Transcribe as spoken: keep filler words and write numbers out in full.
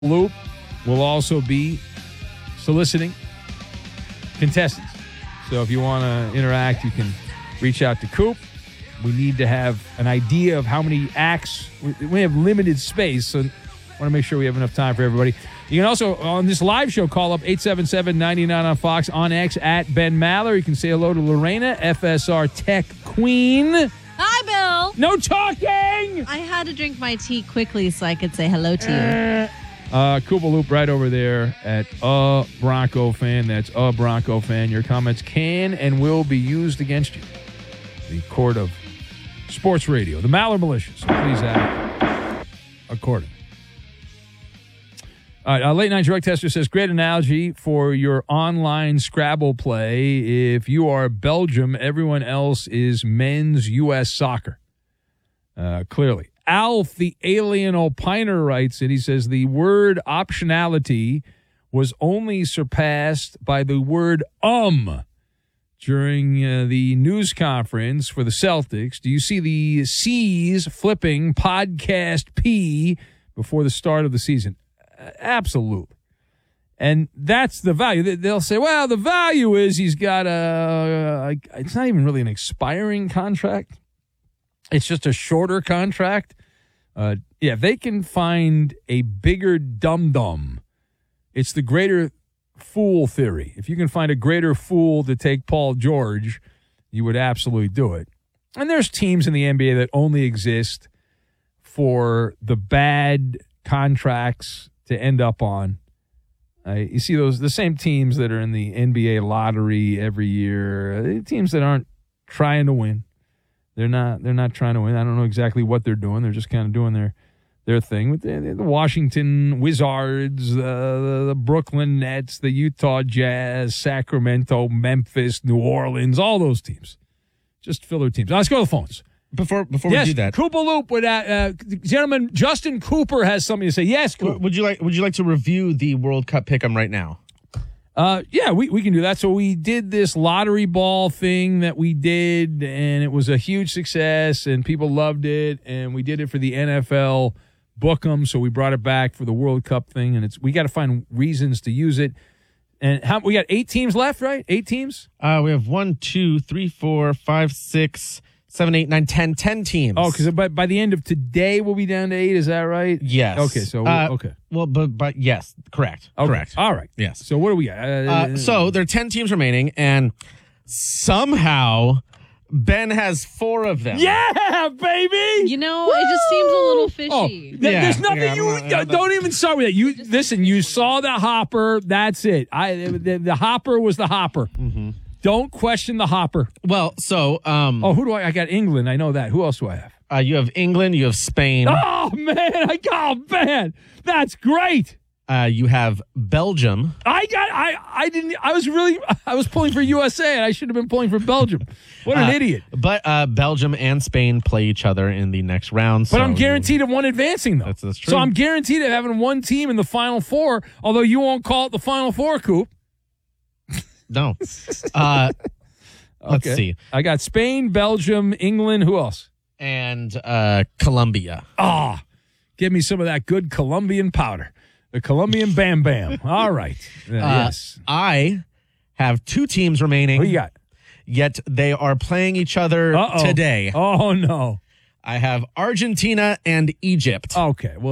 Loop will also be soliciting contestants. So if you want to interact, you can reach out to Coop. We need to have an idea of how many acts. We have limited space, so I want to make sure we have enough time for everybody. You can also, on this live show, call up eight seven seven, nine nine on Fox, on X, at Ben Maller. You can say hello to Lorena, F S R Tech Queen. Hi, Bill. No talking! I had to drink my tea quickly so I could say hello to you. Uh, Koopa Loop right over there at A Bronco Fan. That's A Bronco Fan. Your comments can and will be used against you. The court of sports radio. The Maller Militia. So please act accordingly. All right, uh, Late Night Drug Tester says, great analogy for your online Scrabble play. If you are Belgium, everyone else is men's U S soccer. Uh, clearly. Alf, the alien opiner, writes it. He says, the word optionality was only surpassed by the word um during uh, the news conference for the Celtics. Do you see the C's flipping podcast P before the start of the season? Uh, absolutely. And that's the value. They'll say, well, the value is he's got a, a it's not even really an expiring contract. It's just a shorter contract. Uh, yeah, if they can find a bigger dum-dum, it's the greater fool theory. If you can find a greater fool to take Paul George, you would absolutely do it. And there's teams in the N B A that only exist for the bad contracts to end up on. Uh, you see those the same teams that are in the N B A lottery every year, uh, teams that aren't trying to win. They're not. They're not trying to win. I don't know exactly what they're doing. They're just kind of doing their their thing with the, the Washington Wizards, uh, the, the Brooklyn Nets, the Utah Jazz, Sacramento, Memphis, New Orleans, all those teams, just filler teams. Now, let's go to the phones. Before before yes, we do that, Koopa Loop with uh, uh, gentleman Justin Cooper has something to say. Yes, Coop. would you like would you like to review the World Cup pick'em right now? Uh, yeah, we, we can do that. So we did this lottery ball thing that we did, and it was a huge success, and people loved it, and we did it for the N F L Book'em, so we brought it back for the World Cup thing, and it's we got to find reasons to use it. And how we got eight teams left, right? Eight teams? Uh, we have one, two, three, four, five, six, seven, eight, nine, ten, ten teams. Oh, because by, by the end of today, we'll be down to eight. Is that right? Yes. Okay, so, uh, okay. Well, but, but yes, correct. Okay. Correct. All right. Yes. So what do we got? Uh, Uh, so there are ten teams remaining, and somehow Ben has four of them. yeah, baby! You know, it just seems a little fishy. Oh, th- Yeah, there's nothing yeah, you I'm not- I'm don't not- even start with that. You listen. You saw the hopper. That's it. I the, the hopper was the hopper. Mm-hmm. Don't question the hopper. Well, so um, Oh, who do I? I got England. I know that. Who else do I have? uh, you have England, you have Spain, Oh man, I got oh, man. That's great. uh, you have Belgium. I got. I. I didn't. I was really. I was pulling for U S A, and I should have been pulling for Belgium. What an Uh, idiot. But uh, Belgium and Spain play each other in the next round. But so I'm guaranteed of one advancing, though. That's- that's true. So I'm guaranteed of having one team in the Final Four, although you won't call it the Final Four, Coop. No. Uh, let's Okay. see. I got Spain, Belgium, England. Who else? And uh, Colombia. Ah, give me some of that good Colombian powder. The Colombian Bam Bam. All right. Uh, Uh, yes. I have two teams remaining. Who you got? Yet they are playing each other Uh-oh. today. Oh, no. I have Argentina and Egypt. Okay. Well,